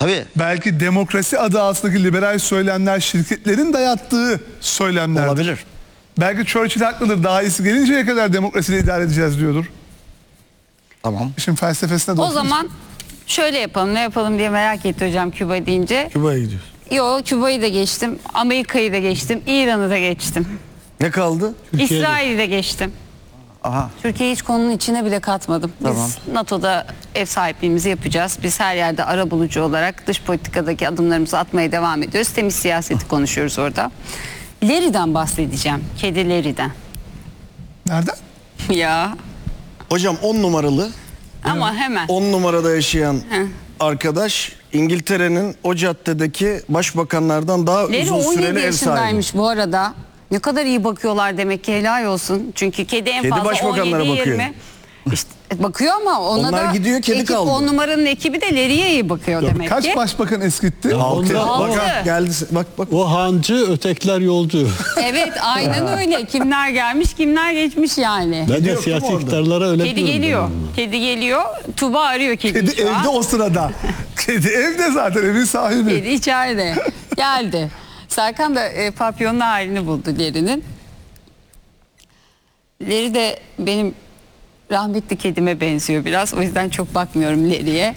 Tabii. Belki demokrasi adı altındaki liberal söylemler şirketlerin dayattığı söylemler. Olabilir. Belki Churchill haklıdır. Daha iyisi gelinceye kadar demokrasiyle idare edeceğiz diyordur. Tamam. İşin felsefesine de O zaman şöyle yapalım, ne yapalım diye merak etti hocam Küba deyince. Küba'ya gidiyoruz. Yo, Küba'yı da geçtim, Amerika'yı da geçtim, İran'ı da geçtim. Ne kaldı? İsrail'i de geçtim. Aha. Türkiye'yi hiç konunun içine bile katmadım. Biz Tamam. NATO'da ev sahipliğimizi yapacağız. Biz her yerde arabulucu olarak dış politikadaki adımlarımızı atmaya devam ediyoruz. Temiz siyaseti konuşuyoruz orada. Larry'den bahsedeceğim. Kedi Larry'den. nereden? Ya Hocam 10 numaralı. ama hemen. 10 numarada yaşayan arkadaş İngiltere'nin o caddedeki başbakanlardan daha Larry uzun 17 süreli ev sahibi. yaşındaymış bu arada. Ne kadar iyi bakıyorlar demek ki, helal olsun. Çünkü kedi en Kedi fazla başbakanlara 17-20. bakıyor. İşte bakıyor ama ona Onlar da gidiyor, kedi ekip, kaldı. 10 numaranın ekibi de Larry'e iyi bakıyor demek Kaç ki. başbakan eskitti? Altı. Altı. Bak geldi. Bak. O hancı, ötekiler yolcu. Evet, aynen öyle. Kimler gelmiş, kimler geçmiş yani. Ben de yok siyasi mu orada? iktidarlara öyle Kedi diyorum geliyor. ben. Kedi geliyor. Tuba arıyor kediyi Kedi şu an. evde o sırada. Kedi evde zaten, evin sahibi. Kedi içeride. Geldi. Serkan da papyonun halini buldu Larry'nin. Larry de benim rahmetli kedime benziyor biraz. O yüzden çok bakmıyorum Larry'e.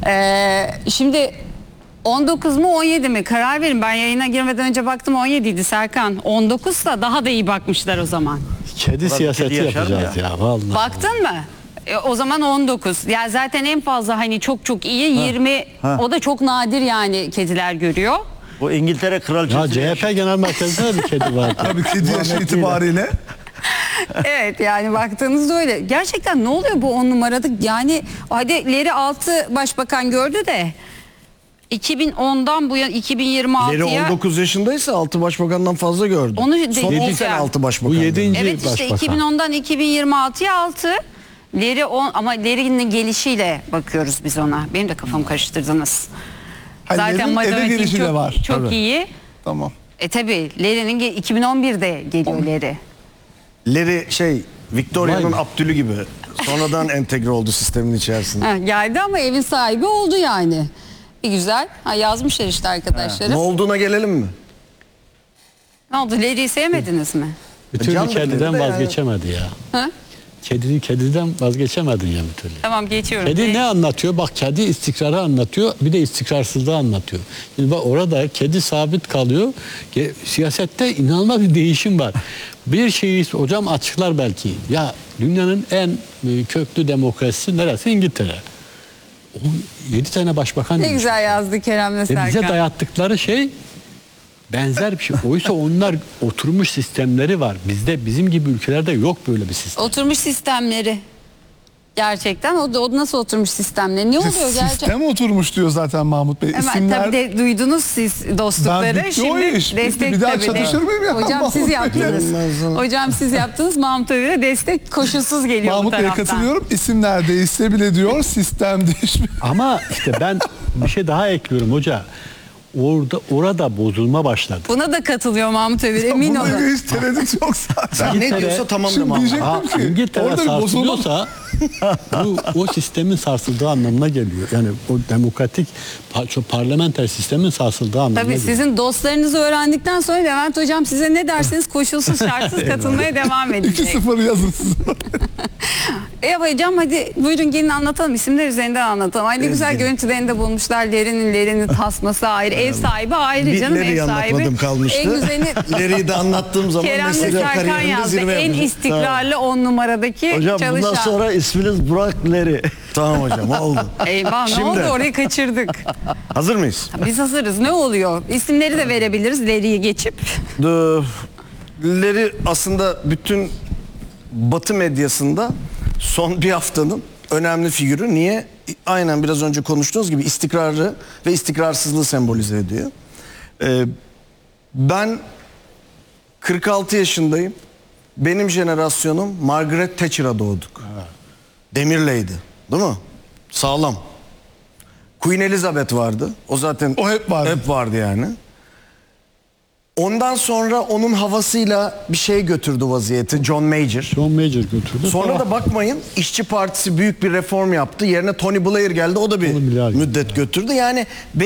Şimdi 19 mu 17 mi? Karar verin. Ben yayına girmeden önce baktım 17 idi Serkan. 19'sa daha da iyi bakmışlar o zaman. Kedi siyaseti kedi yaşar mı yapacağız ya vallahi. Baktın mı? O zaman 19. Yani zaten en fazla hani çok iyi 20. O da çok nadir yani kediler görüyor. Bu İngiltere Ya kraliçesi. CHP Genel Merkezi'nde bir kedi var. Tabii kedi yaşı itibariyle. Evet, yani baktığınızda öyle. Gerçekten ne oluyor bu 10 numarada? Yani hadi Larry 6 başbakan gördü de 2010'dan bu yana Larry 2026'ya 19 yaşındaysa 6 başbakandan fazla gördü. Onu Son 10 diyeceğim. sene 6 Bu başbakan. 7. evet işte başbakan. 2010'dan 2026'ya 6. Larry 10 ama Larry'nin gelişiyle bakıyoruz biz ona. Benim de kafamı karıştırdınız. Hani Zaten Larry'nin eve matematik gelişi de çok, var. çok Tabii. iyi. Tamam. Tabii Larry'nin 2011'de geliyor Larry. Larry Victoria'nın Vay. Abdülü gibi. Sonradan entegre oldu sistemin içerisinde. Ha, geldi ama evin sahibi oldu yani. Bir güzel. Ha, yazmışlar işte arkadaşlarım. Ne olduğuna gelelim mi? Ne oldu? Larry'i sevmediniz mi? Bir türlü Can da kediden dedi de vazgeçemedi ya. Ha? Kediden vazgeçemedin ya bir türlü. Tamam, geçiyorum. Kedi ne anlatıyor? Bak kedi istikrarı anlatıyor, bir de istikrarsızlığı anlatıyor. Şimdi bak orada kedi sabit kalıyor. Siyasette inanılmaz bir değişim var. Bir şeyi hocam açıklar belki. Ya dünyanın en köklü demokrasisi neresi? İngiltere. 7 tane başbakan. Ne demiş. güzel yazdı Kerem'le Ve bize Serkan. dayattıkları şey benzer bir şey. Oysa onlar oturmuş sistemleri var. Bizim gibi ülkelerde yok böyle bir sistem. Oturmuş sistemleri. Gerçekten o nasıl oturmuş sistemleri? Ne oluyor gerçekten? Sistem oturmuş diyor zaten Mahmut Bey. Hemen İsimler... tabii de duydunuz siz dostlukları. Ben bitti o iş. Destek Bir daha tabii de. çatışır mıyım ya? Hocam Mahmut siz Bey. yaptınız. Hocam siz yaptınız. Mahmut Bey'e destek koşulsuz geliyor Mahmut bu Bey'e taraftan. katılıyorum. İsimler değişse bile diyor, sistem değişmiyor. Ama işte ben bir şey daha ekliyorum hoca. Orada bozulma başladı. Buna da katılıyor Mahmut Bey, emin Bunda olun. hiç tereddüt yok zaten. Ne diyorsa tamam Şimdi demem. diyecektim ki İngiltere orada bir bozulma... sarsılıyorsa o sistemin sarsıldığı anlamına geliyor. Yani o demokratik parlamenter sistemin sarsıldığı anlamına Tabii geliyor. sizin dostlarınızı öğrendikten sonra Levent Hocam size ne derseniz koşulsuz şartsız katılmaya devam edecek. 2-0 yazın siz. Hocam hadi buyurun gelin anlatalım. İsimler üzerinden anlatalım. Ay ne güzel görüntülerini de bulmuşlar. Larry'nin tasması ayrı. Ev sahibi ayrı canım. Larry'i Ev sahibi. anlatmadım kalmıştı. En güzelini Larry'i de anlattığım zaman Kerem de mesela Serkan kariyerimde yazdı. zirve En yapacağım. istikrarlı 10 numaradaki Hocam çalışan. bundan sonra isminiz Burak Larry. Tamam hocam oldu. Eyvah ne Şimdi- oldu, orayı kaçırdık. Hazır mıyız? Biz hazırız. Ne oluyor? İsimleri de verebiliriz Larry'i geçip. Larry aslında bütün Batı medyasında son bir haftanın önemli figürü. Niye? Aynen biraz önce konuştuğunuz gibi istikrarı ve istikrarsızlığı sembolize ediyor. Ben 46 yaşındayım. Benim jenerasyonum Margaret Thatcher'a doğduk. Demir Lady. Değil mi? Sağlam. Queen Elizabeth vardı. O zaten O hep vardı. Hep vardı yani. Ondan sonra onun havasıyla bir şey götürdü vaziyeti. John Major. John Major götürdü. Sonra da bakmayın İşçi Partisi büyük bir reform yaptı. Yerine Tony Blair geldi. O da bir Tony Blair geldi. müddet götürdü. Yani